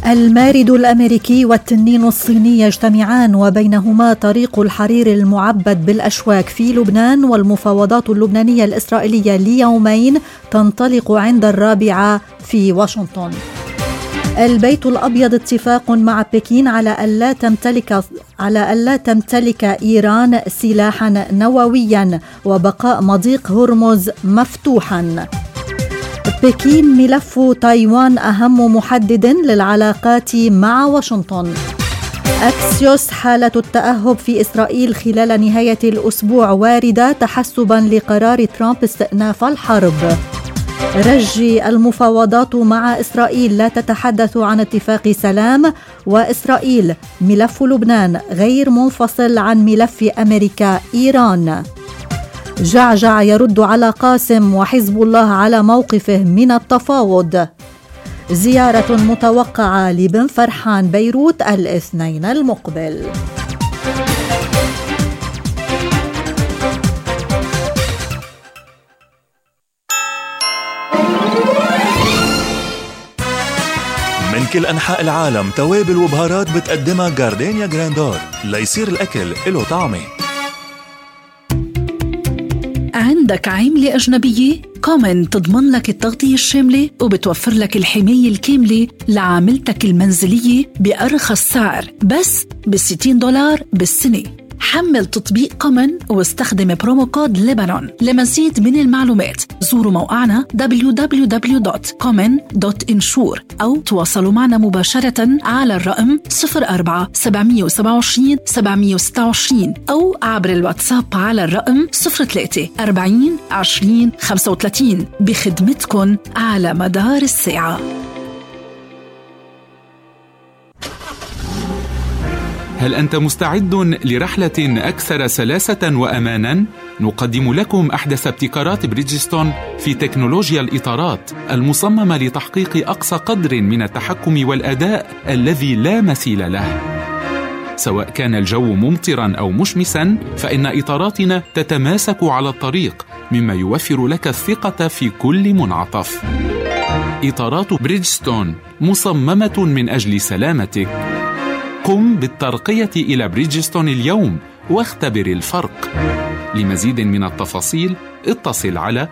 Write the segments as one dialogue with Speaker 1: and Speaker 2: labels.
Speaker 1: المارد الأمريكي والتنين الصيني يجتمعان وبينهما طريق الحرير المعبد بالأشواك في لبنان، والمفاوضات اللبنانية الإسرائيلية ليومين تنطلق عند 4 في واشنطن. البيت الأبيض اتفاق مع بكين على ألا تمتلك إيران سلاحا نوويا وبقاء مضيق هرمز مفتوحا. بكين ملف تايوان أهم محدد للعلاقات مع واشنطن. أكسيوس حالة التأهب في إسرائيل خلال نهاية الأسبوع واردة تحسبا لقرار ترامب استئناف الحرب. رجي المفاوضات مع إسرائيل لا تتحدث عن اتفاق سلام، وإسرائيل ملف لبنان غير منفصل عن ملف أمريكا إيران. جعجع يرد على قاسم وحزب الله على موقفه من التفاوض. زيارة متوقعة لبن فرحان بيروت الاثنين المقبل.
Speaker 2: من كل أنحاء العالم توابل وبهارات بتقدمها جاردينيا جراندور ليصير الأكل له طعمه.
Speaker 3: عندك عاملة أجنبية؟ كومن تضمن لك التغطية الشاملة وبتوفر لك الحماية الكاملة لعاملتك المنزلية بأرخص سعر بس $60 بالسنة. حمل تطبيق كومن واستخدم برومو كود لبنان. لمزيد من المعلومات زوروا موقعنا www.common.insure أو تواصلوا معنا مباشرة على الرقم 04-727-726 أو عبر الواتساب على الرقم 03-40-20-35 بخدمتكن على مدار الساعة.
Speaker 4: هل أنت مستعد لرحلة أكثر سلاسة وأماناً؟ نقدم لكم أحدث ابتكارات بريدجستون في تكنولوجيا الإطارات المصممة لتحقيق أقصى قدر من التحكم والأداء الذي لا مثيل له. سواء كان الجو ممطراً أو مشمساً، فإن إطاراتنا تتماسك على الطريق، مما يوفر لك الثقة في كل منعطف. إطارات بريدجستون مصممة من أجل سلامتك. قم بالترقية إلى بريدجستون اليوم واختبر الفرق. لمزيد من التفاصيل اتصل على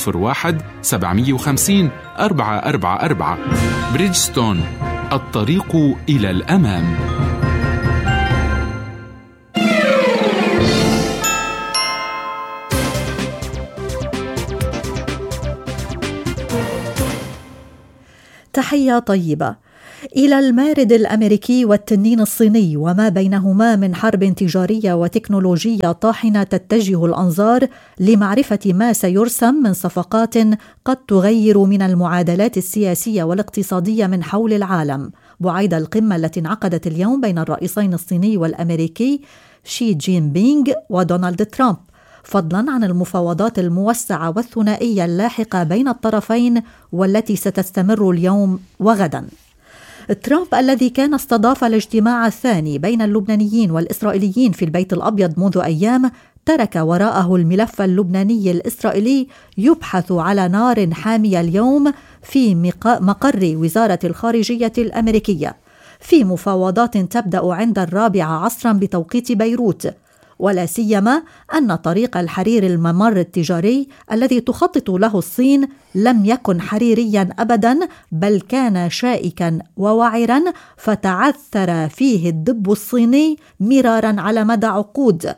Speaker 4: 01-750-444. بريدجستون، الطريق إلى الأمام.
Speaker 1: تحية طيبة. إلى المارد الأمريكي والتنين الصيني وما بينهما من حرب تجارية وتكنولوجية طاحنة تتجه الأنظار لمعرفة ما سيرسم من صفقات قد تغير من المعادلات السياسية والاقتصادية من حول العالم، بعيد القمة التي انعقدت اليوم بين الرئيسين الصيني والأمريكي شي جين بينغ ودونالد ترامب، فضلا عن المفاوضات الموسعة والثنائية اللاحقة بين الطرفين والتي ستستمر اليوم وغدا. ترامب الذي كان استضاف الاجتماع الثاني بين اللبنانيين والإسرائيليين في البيت الأبيض منذ أيام، ترك وراءه الملف اللبناني الإسرائيلي يبحث على نار حامية اليوم في مقر وزارة الخارجية الأمريكية، في مفاوضات تبدأ عند 4 عصرا بتوقيت بيروت، ولا سيما أن طريق الحرير الممر التجاري الذي تخطط له الصين لم يكن حريريا أبدا، بل كان شائكا ووعرا، فتعثر فيه الدب الصيني مرارا على مدى عقود،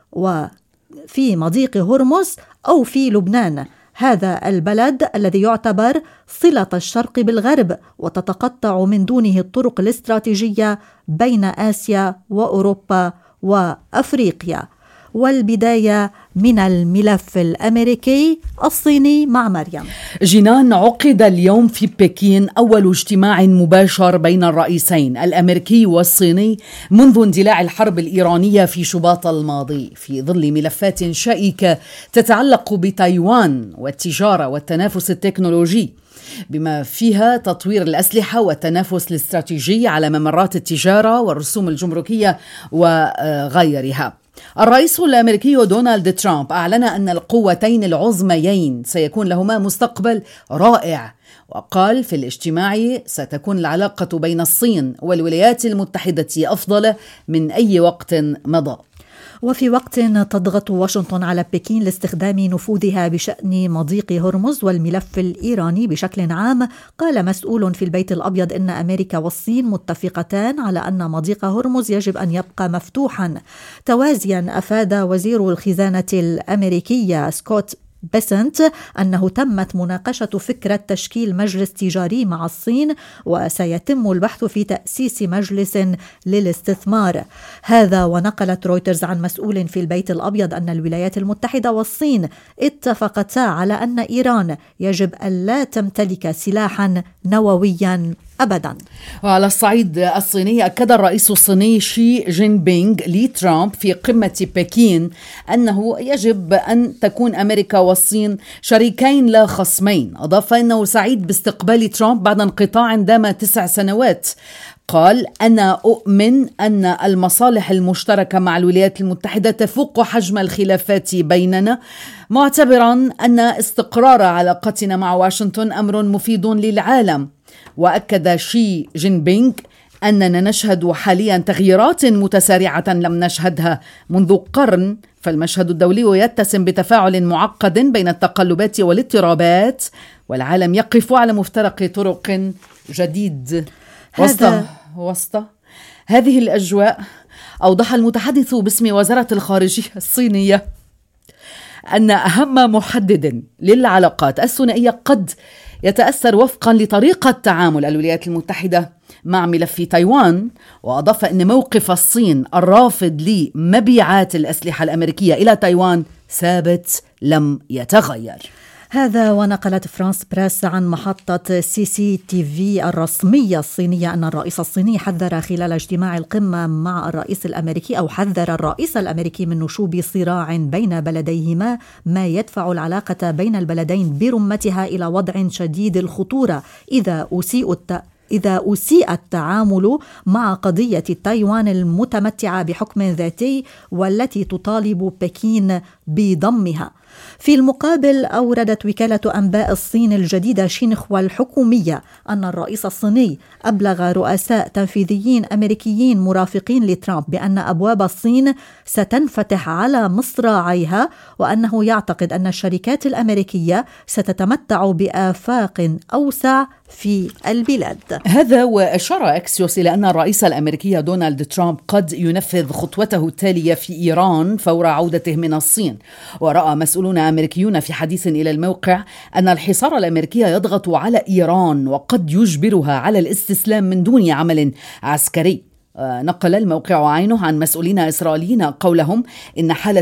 Speaker 1: وفي مضيق هرمز أو في لبنان، هذا البلد الذي يعتبر صلة الشرق بالغرب وتتقطع من دونه الطرق الاستراتيجية بين آسيا وأوروبا وأفريقيا. والبداية من الملف الأمريكي الصيني مع مريم.
Speaker 5: جنان، عقد اليوم في بكين أول اجتماع مباشر بين الرئيسين الأمريكي والصيني منذ اندلاع الحرب الإيرانية في شباط الماضي، في ظل ملفات شائكة تتعلق بتايوان والتجارة والتنافس التكنولوجي، بما فيها تطوير الأسلحة والتنافس الاستراتيجي على ممرات التجارة والرسوم الجمركية وغيرها. الرئيس الأمريكي دونالد ترامب أعلن أن القوتين العظميين سيكون لهما مستقبل رائع، وقال في الاجتماع ستكون العلاقة بين الصين والولايات المتحدة أفضل من أي وقت مضى.
Speaker 1: وفي وقت تضغط واشنطن على بكين لاستخدام نفوذها بشأن مضيق هرمز والملف الإيراني بشكل عام، قال مسؤول في البيت الأبيض إن أمريكا والصين متفقتان على أن مضيق هرمز يجب أن يبقى مفتوحا. توازيا أفاد وزير الخزانة الأمريكية سكوت بيسنت أنه تمت مناقشة فكرة تشكيل مجلس تجاري مع الصين، وسيتم البحث في تأسيس مجلس للاستثمار. هذا ونقلت رويترز عن مسؤول في البيت الأبيض أن الولايات المتحدة والصين اتفقتا على أن إيران يجب ألا تمتلك سلاحا نوويا أبدا.
Speaker 5: وعلى الصعيد الصيني، أكد الرئيس الصيني شي جين بينغ لترامب في قمة بكين أنه يجب أن تكون أمريكا والصين شريكين لا خصمين. أضاف أنه سعيد باستقبال ترامب بعد انقطاع دام 9 سنوات. قال: أنا أؤمن أن المصالح المشتركة مع الولايات المتحدة تفوق حجم الخلافات بيننا، معتبرا أن استقرار علاقتنا مع واشنطن أمر مفيد للعالم. وأكد شي جين بينغ أننا نشهد حاليا تغييرات متسارعة لم نشهدها منذ قرن، فالمشهد الدولي يتسم بتفاعل معقد بين التقلبات والاضطرابات، والعالم يقف على مفترق طرق جديد. وسط هذه الأجواء، أوضح المتحدث باسم وزارة الخارجية الصينية أن أهم محدد للعلاقات الثنائية قد يتأثر وفقا لطريقة تعامل الولايات المتحدة مع ملف تايوان. وأضاف أن موقف الصين الرافض لمبيعات الأسلحة الأمريكية إلى تايوان ثابت لم يتغير.
Speaker 1: هذا ونقلت فرانس بريس عن محطة CCTV الرسمية الصينية أن الرئيس الصيني حذر خلال اجتماع القمة مع الرئيس الأمريكي، أو حذر الرئيس الأمريكي من نشوب صراع بين بلديهما ما يدفع العلاقة بين البلدين برمتها إلى وضع شديد الخطورة إذا أسيء التعامل مع قضية تايوان المتمتعة بحكم ذاتي والتي تطالب بكين بضمها. في المقابل، أوردت وكالة أنباء الصين الجديدة شينخوا الحكومية أن الرئيس الصيني أبلغ رؤساء تنفيذيين أمريكيين مرافقين لترامب بأن أبواب الصين ستنفتح على مصراعيها، وأنه يعتقد أن الشركات الأمريكية ستتمتع بآفاق أوسع في البلاد.
Speaker 5: هذا وأشار أكسيوس إلى أن الرئيس الأمريكي دونالد ترامب قد ينفذ خطوته التالية في إيران فور عودته من الصين. ورأى مسؤولون أمريكيون في حديث إلى الموقع أن الحصار الأمريكي يضغط على إيران وقد يجبرها على الاستسلام من دون عمل عسكري. نقل الموقع عينه عن مسؤولين إسرائيليين قولهم إن حالة